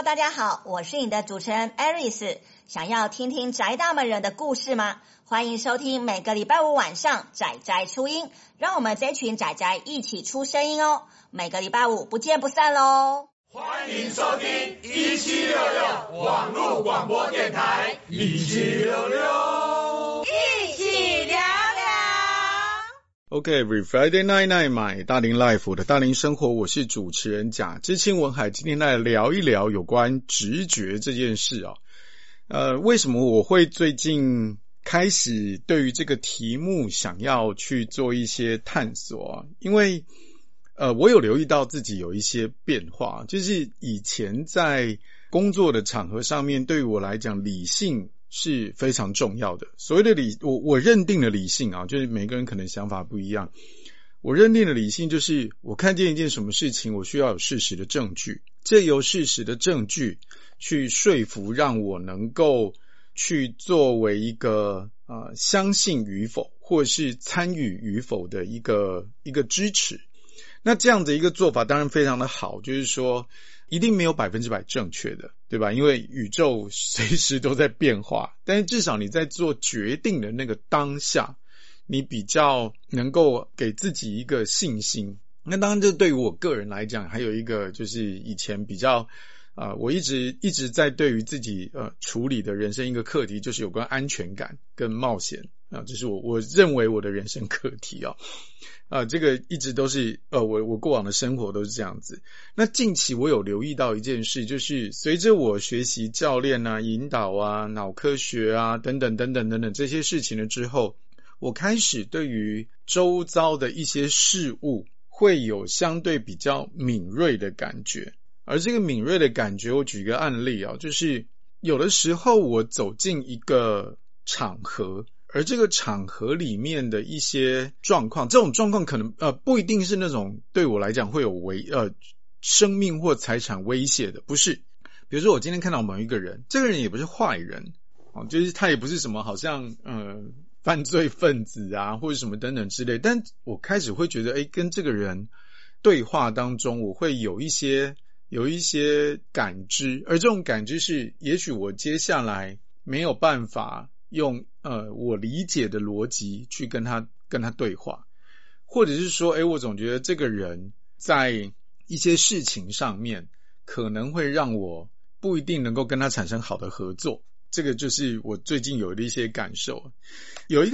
大家好，我是你的主持人 Aris。想要听听宅大们人的故事吗？欢迎收听每个礼拜五晚上宅宅出音，让我们这群宅宅一起出声音哦。每个礼拜五不见不散咯。 欢迎收听1766网络广播电台1766， 一起聊聊。 OK，Every Friday night my 大龄 life 我的大龄生活，我是主持人贾知青文海，今天来聊一聊有关直觉这件事啊。为什么我会最近开始对于这个题目想要去做一些探索啊？因为我有留意到自己有一些变化，就是以前在工作的场合上面，对于我来讲，理性是非常重要的。所谓的我认定的理性啊，就是每个人可能想法不一样。我认定的理性就是我看见一件什么事情，我需要有事实的证据，借由事实的证据去说服，让我能够去作为一个相信与否，或是参与与否的一个支持。那这样的一个做法当然非常的好，就是说一定没有100%正确的，对吧？因为宇宙随时都在变化，但是至少你在做决定的那个当下，你比较能够给自己一个信心。那当然这对于我个人来讲，还有一个就是以前比较我一直在对于自己处理的人生一个课题，就是有关安全感跟冒险这是我认为我的人生课题这个一直都是我过往的生活都是这样子。那近期我有留意到一件事，就是随着我学习教练引导脑科学等等这些事情了之后，我开始对于周遭的一些事物会有相对比较敏锐的感觉。而这个敏锐的感觉，我举一个案例就是有的时候我走进一个场合，而这个场合里面的一些状况，这种状况可能不一定是那种对我来讲会有生命或财产威胁的，不是。比如说我今天看到某一个人，这个人也不是坏人就是他也不是什么好像犯罪分子或者什么等等之类，但我开始会觉得跟这个人对话当中，我会有一些感知，而这种感知是也许我接下来没有办法用我理解的逻辑去跟他对话，或者是说我总觉得这个人在一些事情上面可能会让我不一定能够跟他产生好的合作。这个就是我最近有的一些感受。有一